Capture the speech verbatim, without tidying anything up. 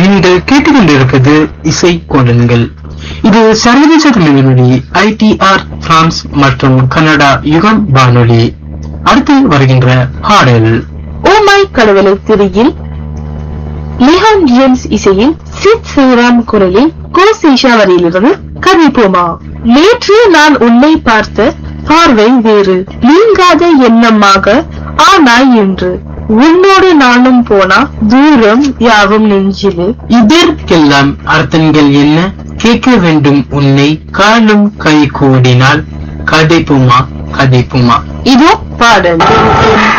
நீங்கள் கேட்டுக்கொண்டிருப்பது இசை கோலன்கள். இது சர்வதேச தமிழொலி ஐடிஆர் பிரான்ஸ் மற்றும் கனடா யுகம் வானொலி. அடுத்து வருகின்ற பாடல் ஓ மை கடவுளை திரியில் லிஹான் ஜேம்ஸ் இசையில் சித் ஸ்ரீராம் குரலில் கோசேஷா வரியிலிருந்து கவிப்போமா. நேற்று நான் உன்னை பார்த்த பார்வை வேறு, நீங்காத எண்ணமாக ஆனாய் என்று. உன்னோடு நானும் போனா தூரம் யாவும் நெஞ்சிலே. இதற்கெல்லாம் அர்த்தங்கள் என்ன? கேட்க வேண்டும் உன்னை காலும் கை கூடினால் கதைப்புமா கதைப்புமா. இதோ பாடல்.